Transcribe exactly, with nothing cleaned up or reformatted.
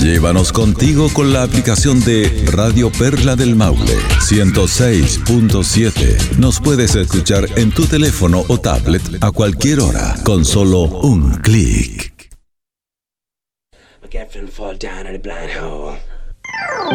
Llévanos contigo con la aplicación de Radio Perla del Maule ciento seis punto siete. Nos puedes escuchar en tu teléfono o tablet a cualquier hora con solo un clic.